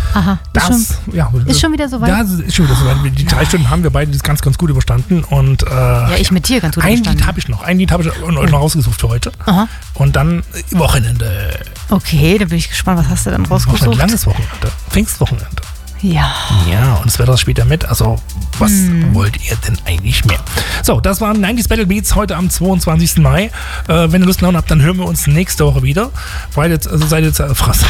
Aha. Ist schon wieder so weit? Das ist schon wieder so weit. Die 3 Stunden haben wir beide ganz, ganz gut überstanden. Und, ich mit dir ganz gut überstanden. überstanden. Ein Lied habe ich noch rausgesucht für heute. Aha. Und dann Wochenende. Okay, da bin ich gespannt. Was hast du dann rausgesucht? Ein langes Wochenende. Pfingstwochenende. Ja. Ja, und das Wetter ist später mit. Also, was wollt ihr denn eigentlich mehr? So, das waren 90s Battle Beats heute am 22. Mai. Wenn ihr Lust und Laune habt, dann hören wir uns nächste Woche wieder. Seid jetzt